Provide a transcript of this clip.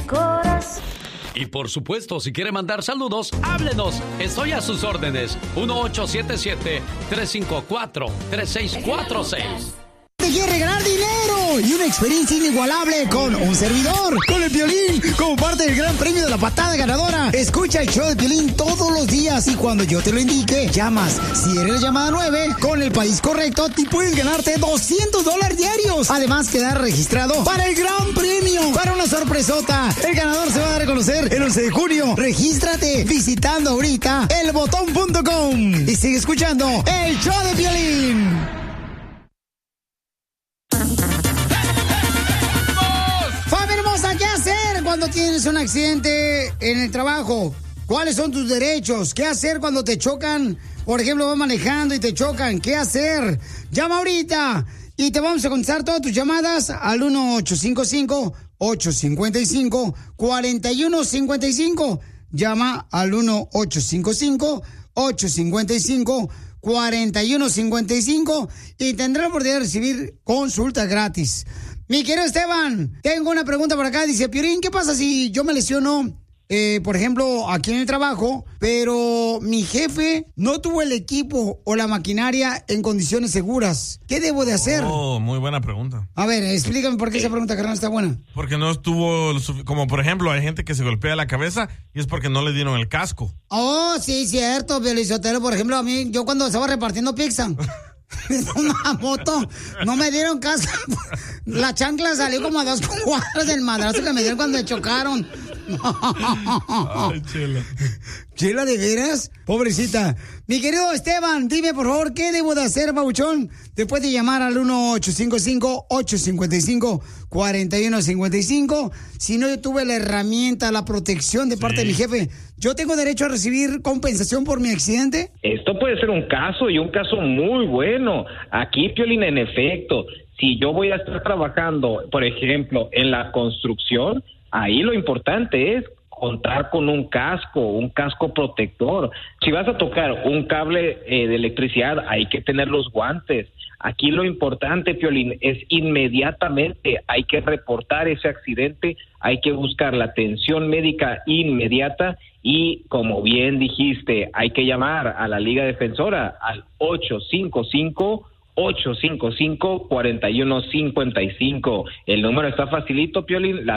corazón. Y por supuesto, si quiere mandar saludos, háblenos. Estoy a sus órdenes. 1877-354-3646. Te quiere regalar dinero y una experiencia inigualable con un servidor, con el Piolín, como parte del gran premio de la patada ganadora. Escucha el show de Piolín todos los días y cuando yo te lo indique, llamas. Si eres la llamada 9, con el país correcto, te puedes ganarte $200 diarios. Además, quedar registrado para el gran premio, para una sorpresota. El ganador se va a dar a conocer el 11 de junio. Regístrate visitando ahorita elbotón.com y sigue escuchando el show de Piolín. ¿Qué hacer cuando tienes un accidente en el trabajo? ¿Cuáles son tus derechos? ¿Qué hacer cuando te chocan? Por ejemplo, vas manejando y te chocan. ¿Qué hacer? Llama ahorita y te vamos a contestar todas tus llamadas al 1-855-855-4155. Llama al 1-855-855-4155 y tendrás la oportunidad de recibir consulta gratis. Mi querido Esteban, tengo una pregunta por acá. Dice, Piolín, ¿qué pasa si yo me lesiono, por ejemplo, aquí en el trabajo, pero mi jefe no tuvo el equipo o la maquinaria en condiciones seguras? ¿Qué debo de hacer? Oh, muy buena pregunta. A ver, explícame por qué esa pregunta, carnal, está buena. Porque no estuvo, como por ejemplo, hay gente que se golpea la cabeza y es porque no le dieron el casco. Oh, sí, cierto, Piolín Sotelo. Por ejemplo, a mí, yo cuando estaba repartiendo pizza... una moto, no me dieron casco. La chancla salió como a 2 cuadras del madrazo que me dieron cuando me chocaron. Ay, Chela. Chela, ¿de veras? Pobrecita. Mi querido Esteban, dime por favor, ¿qué debo de hacer, babuchón? Después de llamar al 1-855-855-4155. Si no, yo tuve la herramienta, la protección de parte de mi jefe, ¿yo tengo derecho a recibir compensación por mi accidente? Esto puede ser un caso y un caso muy bueno. Aquí, Piolín, en efecto, si yo voy a estar trabajando, por ejemplo, en la construcción, ahí lo importante es contar con un casco protector. Si vas a tocar un cable de electricidad, hay que tener los guantes. Aquí lo importante, Piolín, es inmediatamente hay que reportar ese accidente, hay que buscar la atención médica inmediata y, como bien dijiste, hay que llamar a la Liga Defensora al 855-855-4155. El número está facilito, Piolín.